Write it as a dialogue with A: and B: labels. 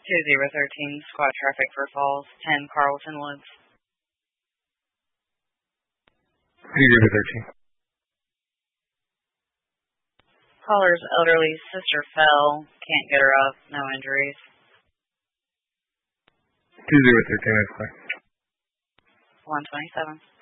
A: 2013 squad traffic for Falls, 10 Carlton Woods.
B: 2013.
A: Caller's elderly sister fell, can't get her up, no injuries.
B: 2013,
A: 127.